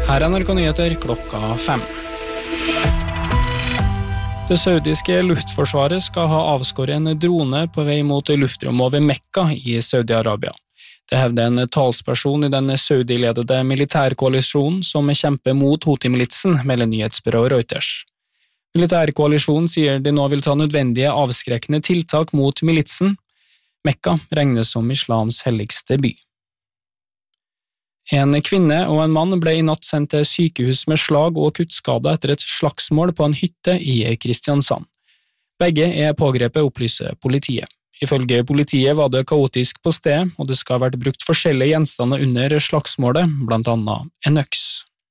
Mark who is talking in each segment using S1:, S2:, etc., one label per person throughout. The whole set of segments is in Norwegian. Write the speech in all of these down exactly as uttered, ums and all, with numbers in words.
S1: Her er N R K Nyheter klokka fem. Det saudiske luftforsvaret skal ha avskåret en drone på vei mot luftrommet over Mekka i Saudi-Arabia. Det hevder en talsperson i den Saudi-ledede militærkoalisjonen som kjemper mot Houthi-militsen, melder nyhetsbyrået Reuters. Militærkoalisjonen sier de nå vil ta nødvendige avskrekkende tiltak mot militsen. Mekka regnes som islams helligste by. En kvinne og en mann ble i natt sendt til sykehus med slag og kuttskade etter et slagsmål på en hytte i Kristiansand. Begge er pågrepet, opplyser politiet. Ifølge politiet var det kaotisk på stedet, og det skal ha vært brukt forskjellige gjenstander under slagsmålet, blant annet en øks.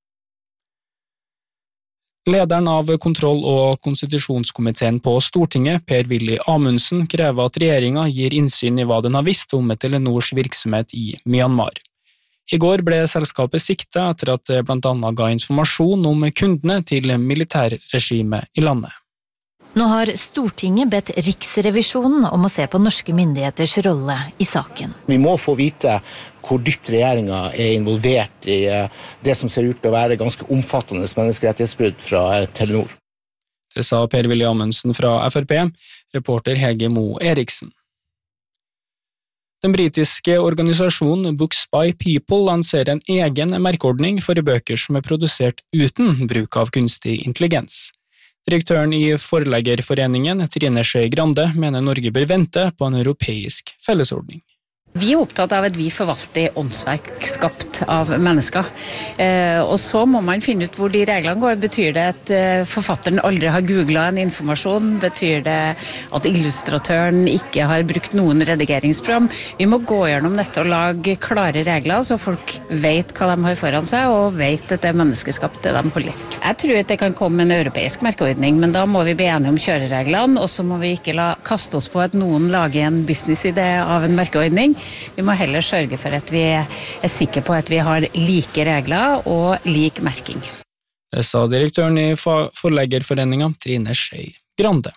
S1: Lederen av kontroll- og konstitusjonskomiteen på Stortinget, Per-Willy Amundsen, krever at regjeringen gir innsyn i hva den har visst om Telenors virksomhet i Myanmar. I går ble selskapet siktet etter at det blant annet ga informasjon om kundene til militærregimet i landet.
S2: Nå har Stortinget bedt Riksrevisjonen om å se på norske myndigheters rolle i saken.
S3: Vi må få vite hvor dypt regjeringen er involvert i det som ser ut til å være ganske omfattende menneskerettighetsbrudd fra Telenor.
S1: Det sa Per-Willy Amundsen fra F R P, reporter Hege Mo Eriksen. Den britiske organisasjonen Books by People lanserer en egen merkeordning for bøker som er produsert uten bruk av kunstig intelligens. Direktøren i Forleggerforeningen, Trine Skei Grande, mener Norge bør vente på en europeisk fellesordning.
S4: Vi er opptatt av at vi forvalter åndsverk skapt av mennesker. Eh, og så må man finne ut hvor de reglene går. Betyr det at eh, forfatteren aldri har googlet en informasjon? Betyr det at illustratøren ikke har brukt noen redigeringsprogram? Vi må gå gjennom dette og lage klare regler, så folk vet hva de har foran seg, og vet at det er menneskeskapt det de holder. Jeg tror at det kan komme en europeisk merkeordning, men da må vi bli enige om kjørereglene, og så må vi ikke la, kaste oss på at noen lager en businessidé av en merkeordning. Vi må heller sørge for at vi er sikre på at vi har like regler og lik merking.
S1: Det sa direktøren i Forleggerforeningen, Trine Skei Grande.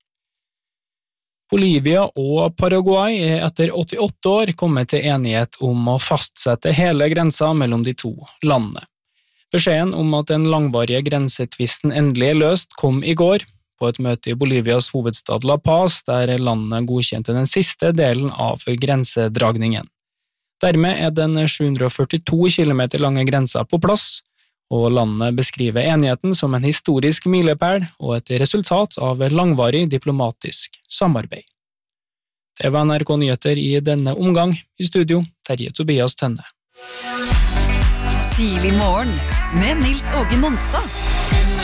S1: Bolivia og Paraguay er etter åttiåtte år kommet til enighet om å fastsette hele grensa mellom de to landene. Beskjeden om at den langvarige grensetvisten endelig er løst kom i går, på et møte i Bolivias hovedstad La Paz, der landet godkjente den siste delen av grensedragningen. Dermed er den sju hundre førtito kilometer lange grensa på plass, og landet beskriver enigheten som en historisk milepæl og et resultat av langvarig diplomatisk samarbeid. Det var N R K Nyheter i denne omgang. I studio, Terje Tobias Tønne.
S5: Tidlig morgen med Nils Åge Nonstad.